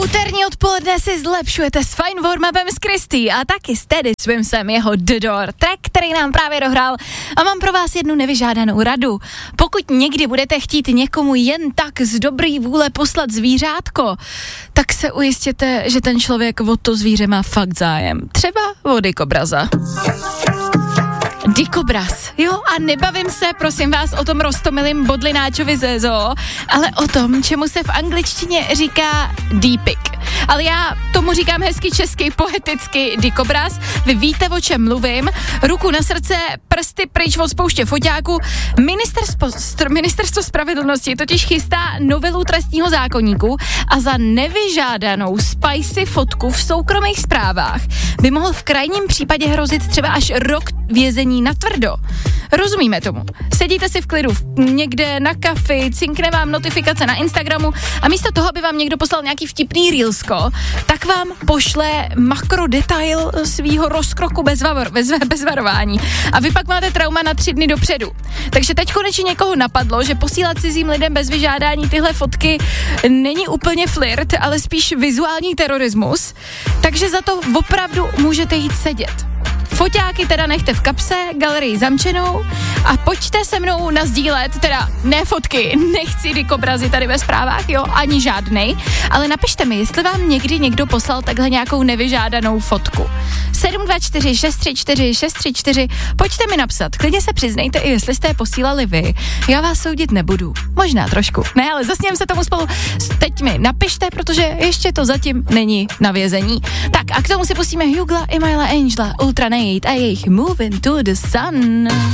Úterní odpoledne si zlepšujete s Fine warm-upem s Kristý a taky s Teddy Swimsem, jeho The Door, track, který nám právě dohrál, a mám pro vás jednu nevyžádanou radu. Pokud někdy budete chtít někomu jen tak z dobrý vůle poslat zvířátko, tak se ujistěte, že ten člověk o to zvíře má fakt zájem. Třeba o dikobraza. Dikobraz, jo, a nebavím se, prosím vás, o tom roztomilým bodlináčovi ze zoo, ale o tom, čemu se v angličtině říká dípik. Ale já tomu říkám hezky česky, poeticky dikobraz. Vy víte, o čem mluvím. Ruku na srdce, prsty pryč od spouště foťáku. Ministerstvo spravedlnosti totiž chystá novelu trestního zákoníku a za nevyžádanou spicy fotku v soukromých zprávách by mohl v krajním případě hrozit třeba až rok vězení natvrdo. Rozumíme tomu. Sedíte si v klidu někde na kafi, cinkne vám notifikace na Instagramu a místo toho, aby vám někdo poslal nějaký vtipný reelsko, tak vám pošle makrodetail svýho rozkroku bez varování. A vy pak máte trauma na 3 dny dopředu. Takže teď konečně někoho napadlo, že posílat cizím lidem bez vyžádání tyhle fotky není úplně flirt, ale spíš vizuální terorismus. Takže za to opravdu můžete jít sedět. Foťáky teda nechte v kapse, galerii zamčenou a pojďte se mnou nasdílet, teda ne fotky, nechci dikobrazy tady ve zprávách, jo, ani žádnej, ale napište mi, jestli vám někdy někdo poslal takhle nějakou nevyžádanou fotku. 724 634 634, pojďte mi napsat, klidně se přiznejte, i jestli jste je posílali vy, já vás soudit nebudu, možná trošku, ne, ale zasněm se tomu spolu, teď mi napište, protože ještě to zatím není na vězení. Tak a k tomu si pustíme Hugla i Myla Angela, Ultra Nate a jejich Moving to the Sun.